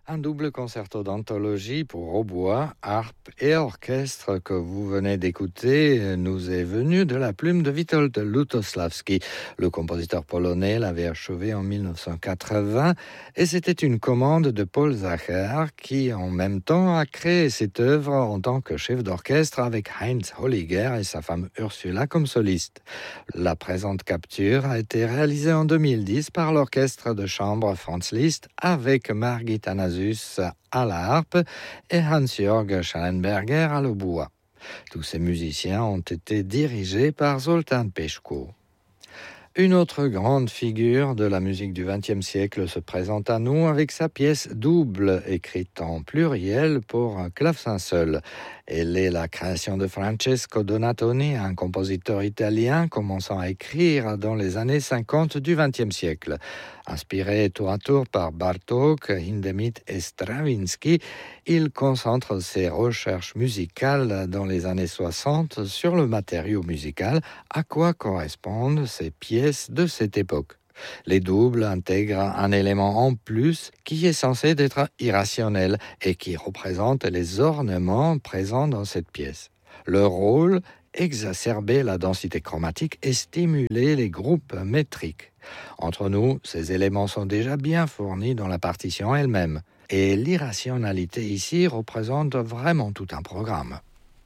Un double concerto d'anthologie pour hautbois, harpe et orchestre que vous venez d'écouter nous est venu de la plume de Witold Lutosławski. Le compositeur polonais l'avait achevé en 1980 et c'était une commande de Paul Zacher qui en même temps a créé cette œuvre en tant que chef d'orchestre avec Heinz Holliger et sa femme Ursula comme soliste. La présente capture a été réalisée en 2010 par l'orchestre de chambre Franz Liszt avec Margit Anazus à la harpe et Hans-Jörg Schallenberger à l'hautbois. Tous ces musiciens ont été dirigés par Zoltán Peskó. Une autre grande figure de la musique du XXe siècle se présente à nous avec sa pièce double, écrite en pluriel pour un clavecin seul. Elle est la création de Francesco Donatoni, un compositeur italien commençant à écrire dans les années 50 du XXe siècle. Inspiré tour à tour par Bartók, Hindemith et Stravinsky, il concentre ses recherches musicales dans les années 60 sur le matériau musical, à quoi correspondent ces pièces de cette époque. Les doubles intègrent un élément en plus qui est censé être irrationnel et qui représente les ornements présents dans cette pièce. Leur rôle, exacerber la densité chromatique et stimuler les groupes métriques. Entre nous, ces éléments sont déjà bien fournis dans la partition elle-même. Et l'irrationalité ici représente vraiment tout un programme.